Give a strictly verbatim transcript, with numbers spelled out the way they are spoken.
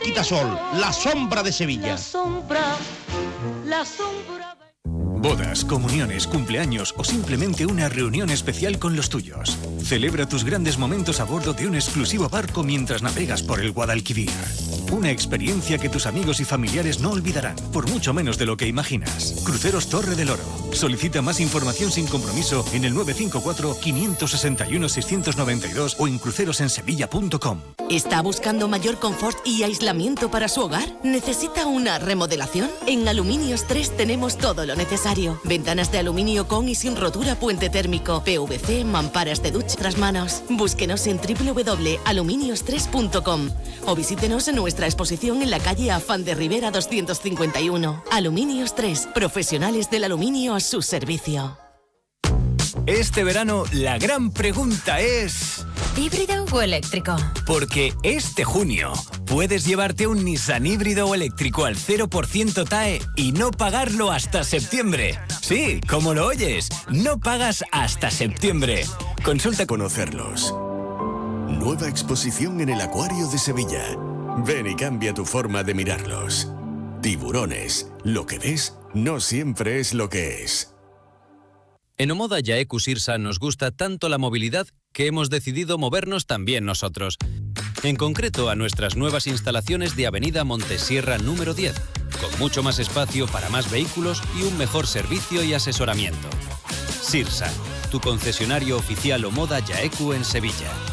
Quitasol, la sombra de Sevilla. La sombra, la sombra. Bodas, comuniones, cumpleaños o simplemente una reunión especial con los tuyos. Celebra tus grandes momentos a bordo de un exclusivo barco mientras navegas por el Guadalquivir. Una experiencia que tus amigos y familiares no olvidarán, por mucho menos de lo que imaginas. Cruceros Torre del Oro. Solicita más información sin compromiso en el nueve cinco cuatro, cinco seis uno, seis nueve dos o en crucerosensevilla punto com. ¿Está buscando mayor confort y aislamiento para su hogar? ¿Necesita una remodelación? En Aluminios tres tenemos todo lo necesario. Ventanas de aluminio con y sin rotura, puente térmico, P V C, mamparas de ducha, tras manos. Búsquenos en doble u doble u doble punto aluminios tres punto com o visítenos en nuestra exposición en la calle Afán de Rivera doscientos cincuenta y uno. Aluminios tres, profesionales del aluminio a su servicio. Este verano la gran pregunta es... ¿híbrido o eléctrico? Porque este junio puedes llevarte un Nissan híbrido o eléctrico al cero por ciento T A E y no pagarlo hasta septiembre. Sí, como lo oyes, no pagas hasta septiembre. Consulta conocerlos. Nueva exposición en el Acuario de Sevilla. Ven y cambia tu forma de mirarlos. Tiburones. Lo que ves no siempre es lo que es. En Omoda Yaeku Sirsa nos gusta tanto la movilidad que hemos decidido movernos también nosotros. En concreto a nuestras nuevas instalaciones de Avenida Montesierra número diez, con mucho más espacio para más vehículos y un mejor servicio y asesoramiento. Sirsa, tu concesionario oficial Omoda Yaeku en Sevilla.